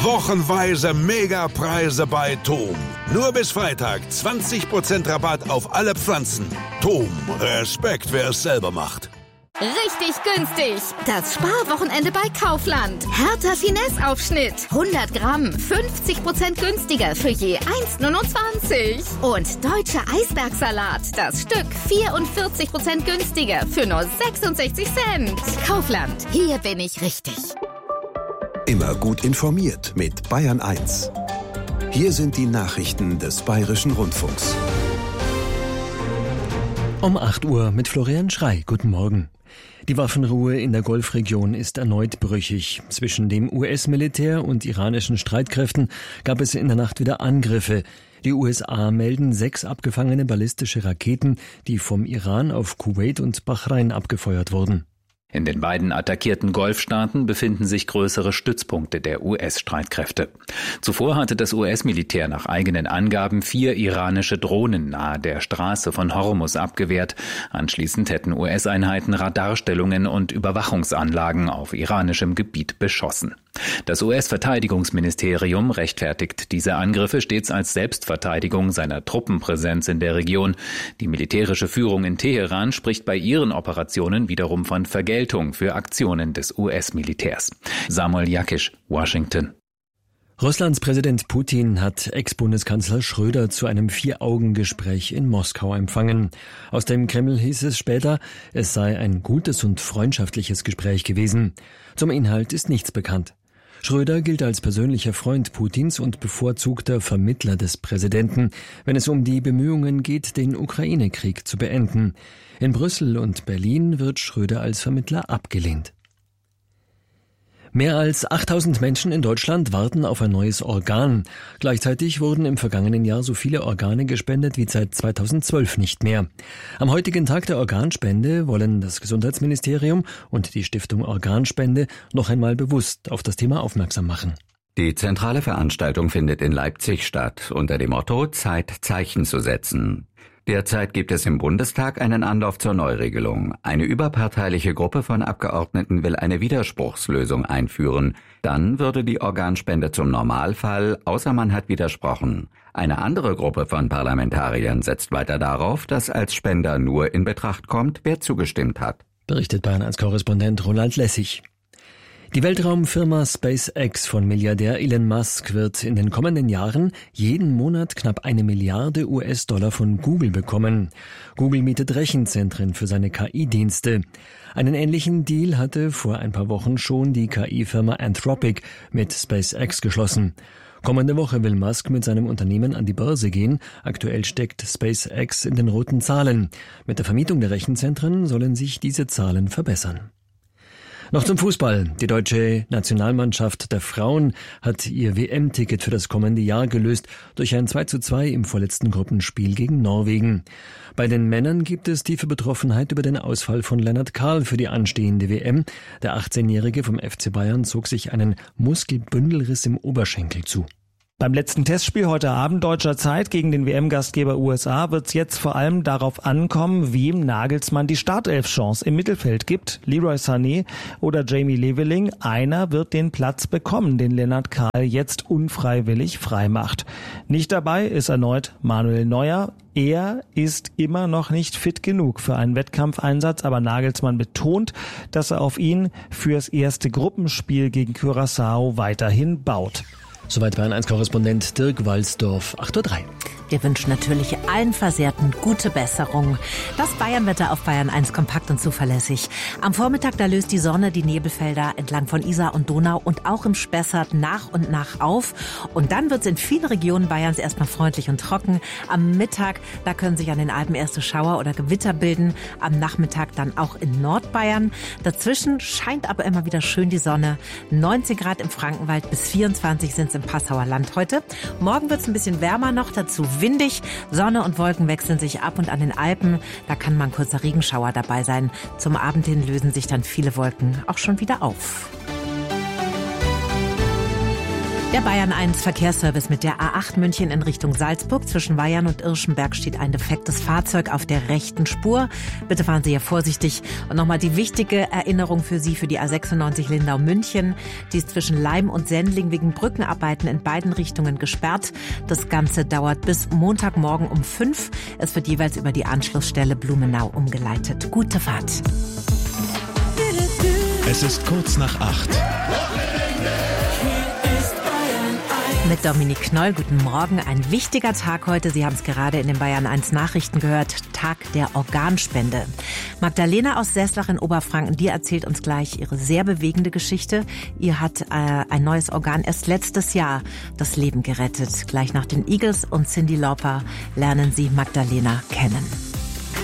Wochenweise Megapreise bei TOM. Nur bis Freitag 20% Rabatt auf alle Pflanzen. TOM, Respekt, wer es selber macht. Richtig günstig. Das Sparwochenende bei Kaufland. Hertha Finesse-Aufschnitt. 100 Gramm, 50% günstiger für je 1,29. Und deutscher Eisbergsalat. Das Stück 44% günstiger für nur 66 Cent. Kaufland, hier bin ich richtig. Immer gut informiert mit Bayern 1. Hier sind die Nachrichten des Bayerischen Rundfunks. Um 8 Uhr mit Florian Schrey. Guten Morgen. Die Waffenruhe in der Golfregion ist erneut brüchig. Zwischen dem US-Militär und iranischen Streitkräften gab es in der Nacht wieder Angriffe. Die USA melden 6 abgefangene ballistische Raketen, die vom Iran auf Kuwait und Bahrain abgefeuert wurden. In den beiden attackierten Golfstaaten befinden sich größere Stützpunkte der US-Streitkräfte. Zuvor hatte das US-Militär nach eigenen Angaben 4 iranische Drohnen nahe der Straße von Hormuz abgewehrt. Anschließend hätten US-Einheiten Radarstellungen und Überwachungsanlagen auf iranischem Gebiet beschossen. Das US-Verteidigungsministerium rechtfertigt diese Angriffe stets als Selbstverteidigung seiner Truppenpräsenz in der Region. Die militärische Führung in Teheran spricht bei ihren Operationen wiederum von Vergeltung für Aktionen des US-Militärs. Samuel Jakisch, Washington. Russlands Präsident Putin hat Ex-Bundeskanzler Schröder zu einem 4-Augen-Gespräch in Moskau empfangen. Aus dem Kreml hieß es später, es sei ein gutes und freundschaftliches Gespräch gewesen. Zum Inhalt ist nichts bekannt. Schröder gilt als persönlicher Freund Putins und bevorzugter Vermittler des Präsidenten, wenn es um die Bemühungen geht, den Ukraine-Krieg zu beenden. In Brüssel und Berlin wird Schröder als Vermittler abgelehnt. Mehr als 8000 Menschen in Deutschland warten auf ein neues Organ. Gleichzeitig wurden im vergangenen Jahr so viele Organe gespendet wie seit 2012 nicht mehr. Am heutigen Tag der Organspende wollen das Gesundheitsministerium und die Stiftung Organspende noch einmal bewusst auf das Thema aufmerksam machen. Die zentrale Veranstaltung findet in Leipzig statt, unter dem Motto Zeit, Zeichen zu setzen. Derzeit gibt es im Bundestag einen Anlauf zur Neuregelung. Eine überparteiliche Gruppe von Abgeordneten will eine Widerspruchslösung einführen. Dann würde die Organspende zum Normalfall, außer man hat widersprochen. Eine andere Gruppe von Parlamentariern setzt weiter darauf, dass als Spender nur in Betracht kommt, wer zugestimmt hat. Berichtet Bayern 1 Korrespondent Roland Lessig. Die Weltraumfirma SpaceX von Milliardär Elon Musk wird in den kommenden Jahren jeden Monat knapp 1 Milliarde US-Dollar von Google bekommen. Google mietet Rechenzentren für seine KI-Dienste. Einen ähnlichen Deal hatte vor ein paar Wochen schon die KI-Firma Anthropic mit SpaceX geschlossen. Kommende Woche will Musk mit seinem Unternehmen an die Börse gehen. Aktuell steckt SpaceX in den roten Zahlen. Mit der Vermietung der Rechenzentren sollen sich diese Zahlen verbessern. Noch zum Fußball. Die deutsche Nationalmannschaft der Frauen hat ihr WM-Ticket für das kommende Jahr gelöst durch ein 2:2 im vorletzten Gruppenspiel gegen Norwegen. Bei den Männern gibt es tiefe Betroffenheit über den Ausfall von Lennart Kahl für die anstehende WM. Der 18-Jährige vom FC Bayern zog sich einen Muskelbündelriss im Oberschenkel zu. Beim letzten Testspiel heute Abend deutscher Zeit gegen den WM-Gastgeber USA wird es jetzt vor allem darauf ankommen, wem Nagelsmann die Startelf-Chance im Mittelfeld gibt. Leroy Sané oder Jamie Leveling. Einer wird den Platz bekommen, den Lennart Kahl jetzt unfreiwillig freimacht. Nicht dabei ist erneut Manuel Neuer. Er ist immer noch nicht fit genug für einen Wettkampfeinsatz, aber Nagelsmann betont, dass er auf ihn fürs erste Gruppenspiel gegen Curaçao weiterhin baut. Soweit Bayern 1 Korrespondent Dirk Walsdorf, 8:03 Uhr. Wir wünschen natürlich allen Versehrten gute Besserung. Das Bayernwetter auf Bayern 1 kompakt und zuverlässig. Am Vormittag, da löst die Sonne die Nebelfelder entlang von Isar und Donau und auch im Spessart nach und nach auf. Und dann wird es in vielen Regionen Bayerns erstmal freundlich und trocken. Am Mittag, da können sich an den Alpen erste Schauer oder Gewitter bilden. Am Nachmittag dann auch in Nordbayern. Dazwischen scheint aber immer wieder schön die Sonne. 19 Grad im Frankenwald, bis 24 sind es im Passauer Land heute. Morgen wird es ein bisschen wärmer noch, dazu windig. Sonne und Wolken wechseln sich ab und an den Alpen, da kann mal ein kurzer Regenschauer dabei sein. Zum Abend hin lösen sich dann viele Wolken auch schon wieder auf. Der Bayern 1 Verkehrsservice mit der A8 München in Richtung Salzburg. Zwischen Weyern und Irschenberg steht ein defektes Fahrzeug auf der rechten Spur. Bitte fahren Sie hier vorsichtig. Und nochmal die wichtige Erinnerung für Sie für die A96 Lindau-München. Die ist zwischen Leim und Sendling wegen Brückenarbeiten in beiden Richtungen gesperrt. Das Ganze dauert bis Montagmorgen um 5. Es wird jeweils über die Anschlussstelle Blumenau umgeleitet. Gute Fahrt. Es ist kurz nach 8. Mit Dominik Knoll, guten Morgen. Ein wichtiger Tag heute. Sie haben es gerade in den Bayern 1 Nachrichten gehört. Tag der Organspende. Magdalena aus Seslach in Oberfranken, die erzählt uns gleich ihre sehr bewegende Geschichte. Ihr hat ein neues Organ erst letztes Jahr das Leben gerettet. Gleich nach den Eagles und Cyndi Lauper lernen Sie Magdalena kennen.